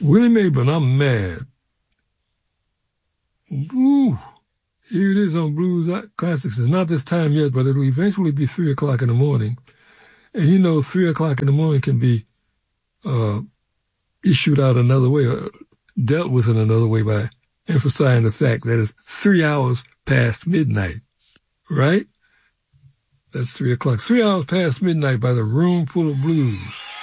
Willie Mae, but I'm mad. Ooh, here it is on Blues Classics. It's not this time yet, but it'll eventually be 3 o'clock in the morning. And you know, 3 o'clock in the morning can be issued out another way, or dealt with in another way by emphasizing the fact that it's 3 hours past midnight, right? That's 3 o'clock. 3 hours past midnight by the Room Full of Blues.